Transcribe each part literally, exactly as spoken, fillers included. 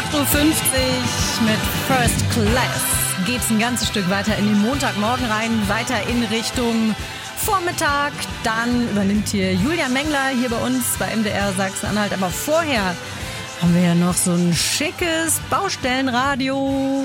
acht Uhr fünfzig mit First Class geht's ein ganzes Stück weiter in den Montagmorgen rein, weiter in Richtung Vormittag. Dann übernimmt hier Julian Mengler hier bei uns bei M D R Sachsen-Anhalt. Aber vorher haben wir ja noch so ein schickes Baustellenradio.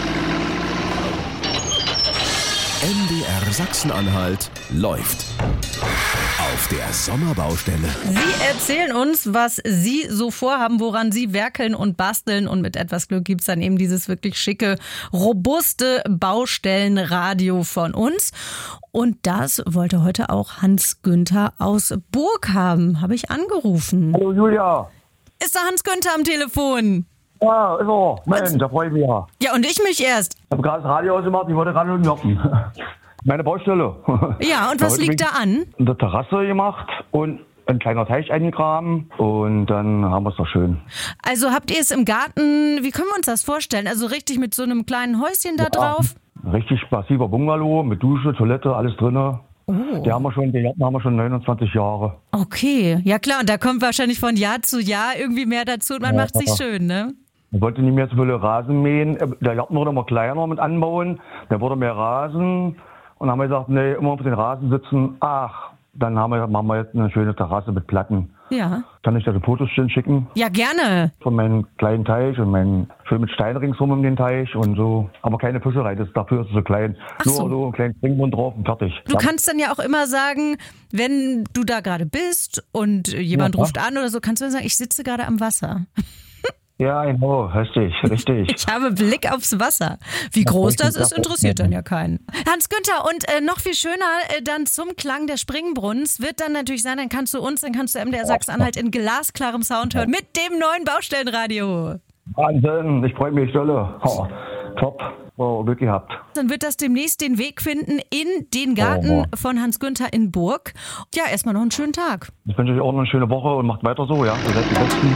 M D R Sachsen-Anhalt läuft auf der Sommerbaustelle. Sie erzählen uns, was Sie so vorhaben, woran Sie werkeln und basteln. Und mit etwas Glück gibt's dann eben dieses wirklich schicke, robuste Baustellenradio von uns. Und das wollte heute auch Hans-Günther aus Burg haben. Habe ich angerufen. Hallo Julia. Ist da Hans-Günther am Telefon? Ja, ist er. Mensch, da freue ich mich ja. Ja, und ich mich erst. Ich habe gerade das Radio ausgemacht, ich wollte gerade jocken. Meine Baustelle. Ja, und was liegt da an? Eine Terrasse gemacht und ein kleiner Teich eingegraben und dann haben wir es doch schön. Also habt ihr es im Garten, wie können wir uns das vorstellen? Also richtig mit so einem kleinen Häuschen da Ja, drauf? Richtig massiver Bungalow mit Dusche, Toilette, alles drin. Oh. Den haben wir schon, den Garten haben wir schon neunundzwanzig Jahre. Okay, ja klar, und da kommt wahrscheinlich von Jahr zu Jahr irgendwie mehr dazu und man Ja. macht sich schön, ne? Ich wollte nicht mehr so viele Rasen mähen. Der Garten wurde immer kleiner mit anbauen. Der wurde mehr Rasen. Und dann haben wir gesagt, nee, immer auf den Rasen sitzen. Ach, dann haben wir, machen wir jetzt eine schöne Terrasse mit Platten. Ja. Kann ich da die Fotos schön schicken? Ja, gerne. Von meinem kleinen Teich und meinen, schön mit Stein ringsrum um den Teich und so. Aber keine Fischerei, das, dafür ist es so klein. Ach Nur so. so einen kleinen Springbrunnen drauf und fertig. Du kannst dann ja auch immer sagen, wenn du da gerade bist und jemand Ja. ruft an oder so, kannst du dann sagen, ich sitze gerade am Wasser. Ja, genau, richtig, richtig. Ich habe Blick aufs Wasser. Wie groß das ist, interessiert dann ja keinen. Hans-Günther, und äh, noch viel schöner, äh, dann zum Klang der Springbrunnens wird dann natürlich sein, dann kannst du uns, dann kannst du M D R Sachsen-Anhalt in glasklarem Sound hören mit dem neuen Baustellenradio. Wahnsinn, ich freue mich dolle. Oh, top, oh, Glück gehabt. Dann wird das demnächst den Weg finden in den Garten von Hans-Günther in Burg. Ja, erstmal noch einen schönen Tag. Ich wünsche euch auch noch eine schöne Woche und macht weiter so, ja. Ihr seid die Besten.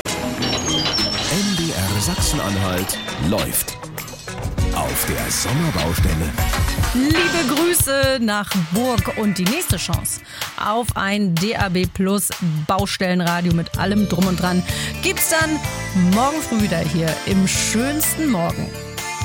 M D R Sachsen-Anhalt läuft auf der Sommerbaustelle. Liebe Grüße nach Burg und die nächste Chance auf ein D A B Plus Baustellenradio mit allem drum und dran gibt's dann morgen früh wieder hier im schönsten Morgen.